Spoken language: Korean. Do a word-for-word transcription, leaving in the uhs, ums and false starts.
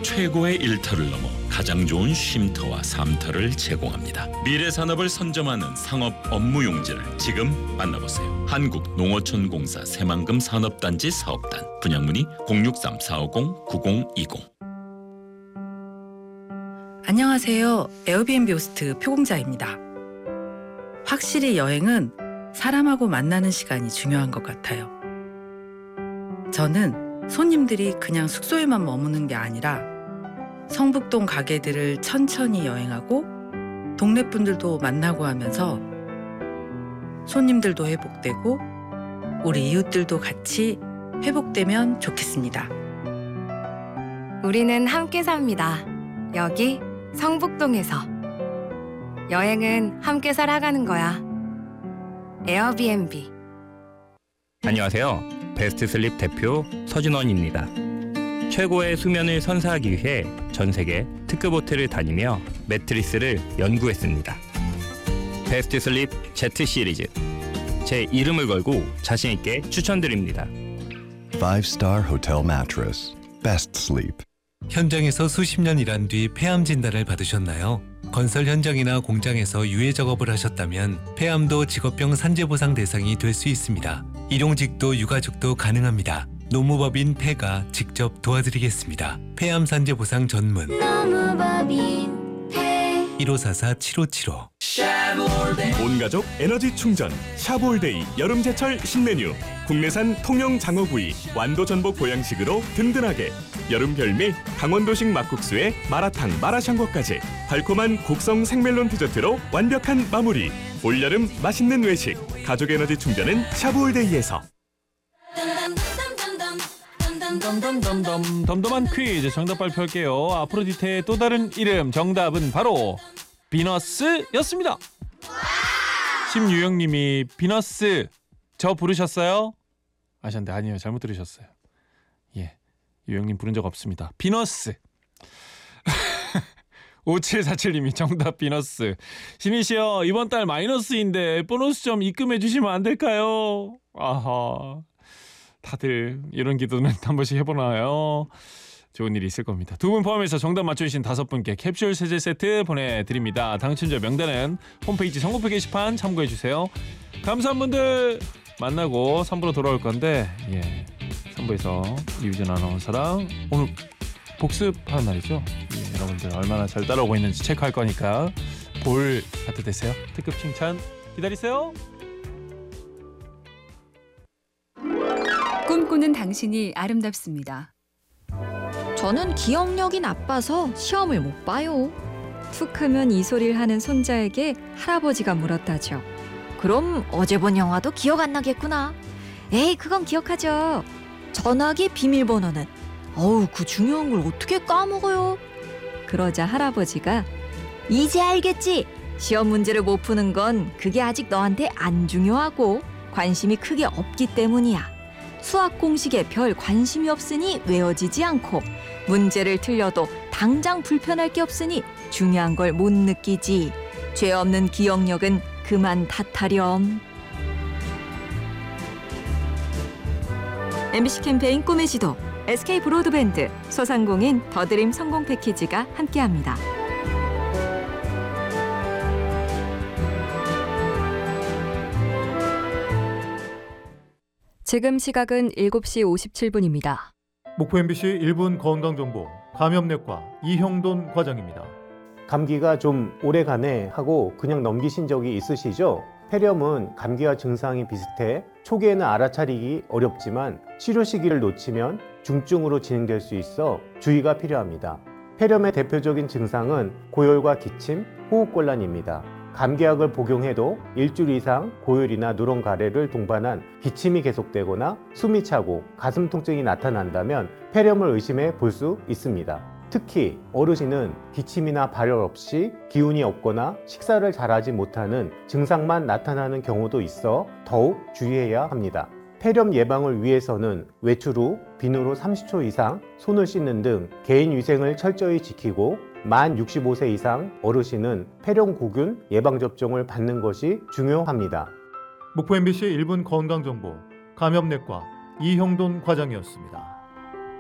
최고의 일터를 넘어 가장 좋은 쉼터와 삶터를 제공합니다. 미래 산업을 선점하는 상업 업무 용지를 지금 만나보세요. 한국농어촌공사 새만금 산업단지 사업단. 분양문의 공육삼 사오공 구공이공. 안녕하세요. 에어비앤비 호스트 표공자입니다. 확실히 여행은 사람하고 만나는 시간이 중요한 것 같아요. 저는 손님들이 그냥 숙소에만 머무는 게 아니라 성북동 가게들을 천천히 여행하고 동네 분들도 만나고 하면서 손님들도 회복되고 우리 이웃들도 같이 회복되면 좋겠습니다. 우리는 함께 삽니다. 여기 성북동에서. 여행은 함께 살아가는 거야. 에어비앤비. 안녕하세요. 베스트 슬립 대표 서준원입니다. 최고의 수면을 선사하기 위해 전 세계 특급 호텔을 다니며 매트리스를 연구했습니다. 베스트 슬립 Z 시리즈. 제 이름을 걸고 자신 있게 추천드립니다. five star Hotel Mattress. Best Sleep. 현장에서 수십 년 일한 뒤 폐암 진단을 받으셨나요? 건설 현장이나 공장에서 유해 작업을 하셨다면 폐암도 직업병 산재보상 대상이 될 수 있습니다. 일용직도 유가족도 가능합니다. 노무법인 폐가 직접 도와드리겠습니다. 폐암 산재보상 전문 노무법인 폐 일오사사 칠오칠오. 온가족 에너지 충전 샤볼데이 여름제철 신메뉴. 국내산 통영 장어구이 완도 전복 보양식으로 든든하게. 여름 별미 강원도식 막국수에 마라탕 마라샹궈까지 달콤한 곡성 생멜론 디저트로 완벽한 마무리. 올여름 맛있는 외식 가족 에너지 충전은 샤볼데이에서. 덤덤덤덤 덤덤한 퀴즈 정답 발표할게요. 아프로디테의 또 다른 이름 정답은 바로 비너스였습니다. 심유영님이 비너스 저 부르셨어요? 아셨는데 아니에요. 잘못 들으셨어요. 예, 유영님 부른 적 없습니다. 비너스. 오칠사칠님이 정답 비너스. 신이시여 이번 달 마이너스인데 보너스 좀 입금해 주시면 안 될까요? 아하, 다들 이런 기도는 한 번씩 해보나요? 좋은 일이 있을 겁니다. 두 분 포함해서 정답 맞춰주신 다섯 분께 캡슐 세제 세트 보내드립니다. 당첨자 명단은 홈페이지 선곡표 게시판 참고해주세요. 감사한 분들 만나고 삼 부로 돌아올 건데, 예, 삼 부에서 이유진 아나운서랑 오늘 복습하는 날이죠. 예, 여러분들 얼마나 잘 따라오고 있는지 체크할 거니까 볼 하트 되세요. 특급 칭찬 기다리세요. 꿈꾸는 당신이 아름답습니다. 저는 기억력이 나빠서 시험을 못 봐요. 툭하면 이 소리를 하는 손자에게 할아버지가 물었다죠. 그럼 어제 본 영화도 기억 안 나겠구나. 에이, 그건 기억하죠. 전화기 비밀번호는 어우, 그 중요한 걸 어떻게 까먹어요. 그러자 할아버지가 이제 알겠지. 시험 문제를 못 푸는 건 그게 아직 너한테 안 중요하고 관심이 크게 없기 때문이야. 수학 공식에 별 관심이 없으니 외워지지 않고 문제를 틀려도 당장 불편할 게 없으니 중요한 걸 못 느끼지. 죄 없는 기억력은 그만 탓하렴. 엠비씨 캠페인 꿈의 지도, 에스케이 브로드밴드, 소상공인 더드림 성공 패키지가 함께합니다. 지금 시각은 일곱 시 오십칠 분입니다. 목포 엠비씨 일 분 건강정보, 감염내과 이형돈 과장입니다. 감기가 좀 오래가네 하고 그냥 넘기신 적이 있으시죠? 폐렴은 감기와 증상이 비슷해 초기에는 알아차리기 어렵지만 치료 시기를 놓치면 중증으로 진행될 수 있어 주의가 필요합니다. 폐렴의 대표적인 증상은 고열과 기침, 호흡곤란입니다. 감기약을 복용해도 일주일 이상 고열이나 누런 가래를 동반한 기침이 계속되거나 숨이 차고 가슴 통증이 나타난다면 폐렴을 의심해 볼 수 있습니다. 특히 어르신은 기침이나 발열 없이 기운이 없거나 식사를 잘하지 못하는 증상만 나타나는 경우도 있어 더욱 주의해야 합니다. 폐렴 예방을 위해서는 외출 후 비누로 삼십 초 이상 손을 씻는 등 개인 위생을 철저히 지키고 만 육십오 세 이상 어르신은 폐렴구균 예방접종을 받는 것이 중요합니다. 목포 엠비씨 일 분 건강정보, 감염내과 이형돈 과장이었습니다.